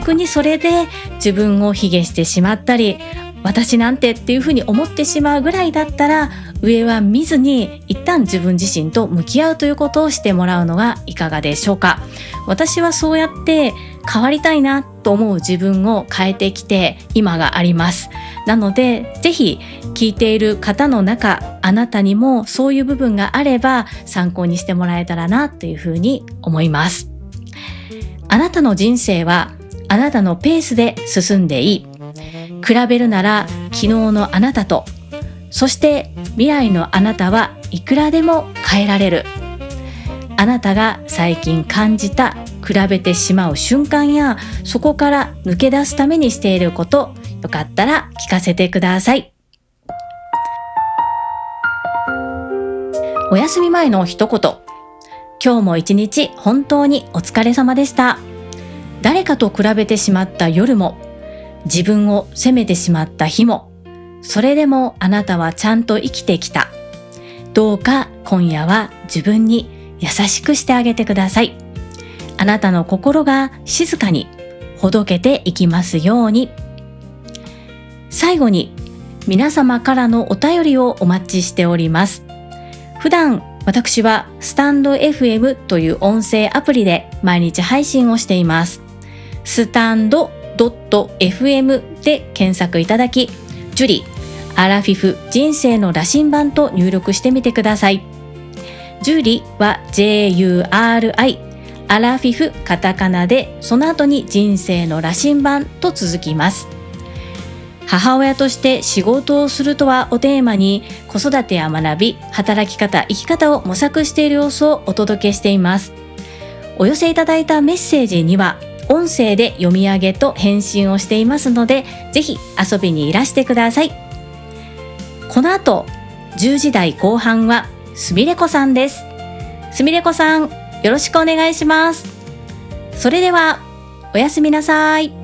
逆にそれで自分を卑下してしまったり、私なんてっていうふうに思ってしまうぐらいだったら、上は見ずに一旦自分自身と向き合うということをしてもらうのがいかがでしょうか。私はそうやって変わりたいなと思う自分を変えてきて今があります。なのでぜひ聞いている方の中、あなたにもそういう部分があれば参考にしてもらえたらなというふうに思います。あなたの人生はあなたのペースで進んでいい。比べるなら昨日のあなたと、そして未来のあなたはいくらでも変えられる。あなたが最近感じた比べてしまう瞬間や、そこから抜け出すためにしていること、よかったら聞かせてください。お休み前の一言。今日も一日本当にお疲れ様でした。誰かと比べてしまった夜も、自分を責めてしまった日も、それでもあなたはちゃんと生きてきた。どうか今夜は自分に優しくしてあげてください。あなたの心が静かにほどけていきますように。最後に皆様からのお便りをお待ちしております。普段私はスタンド FM という音声アプリで毎日配信をしています。スタンド .fm で検索いただき、ジュリアラフィフ人生の羅針盤と入力してみてください。ジュリは JURI、アラフィフカタカナで、その後に人生の羅針盤と続きます。母親として仕事をするとはをテーマに、子育てや学び、働き方、生き方を模索している様子をお届けしています。お寄せいただいたメッセージには音声で読み上げと返信をしていますので、ぜひ遊びにいらしてください。この後10時台後半はすみれこさんです。すみれこさん、よろしくお願いします。それではおやすみなさい。